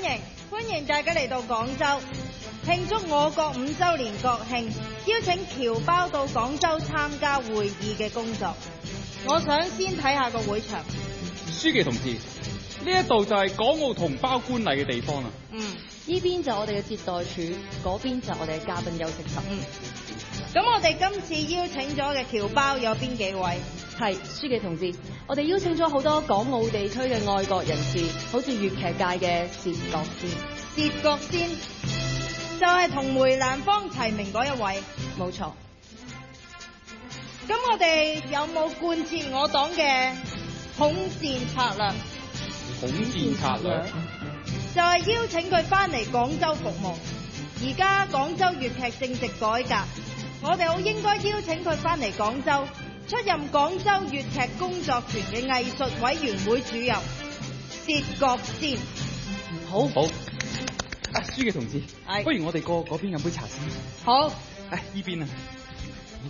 歡迎大家嚟到廣州慶祝我國5週年國慶，邀請僑胞到廣州參加會議嘅工作。我想先睇下個會場。 書記同志，呢一度就係港澳同胞觀禮嘅地方啦。 呢邊就我哋嘅接待處，嗰邊就我哋嘅嘉賓休息室。 咁我哋今次邀請咗嘅僑胞有邊幾位？ 係書記同志，我哋邀請咗好多港澳地區嘅愛國人士，好似粵劇界嘅薛覺先。 薛覺先就係同梅蘭芳齊名嗰一位。 冇錯。 咁我哋有冇貫徹我黨嘅統戰策略？ 統戰策略就係邀請佢翻嚟廣州服務。而家廣州粵劇正值改革，我哋好應該邀請佢翻嚟廣州，出任廣州粵劇工作團嘅藝術委員會主任。薛覺先。 好。 書記同志，不如我哋過嗰邊飲杯茶先。 好。 呢邊啊。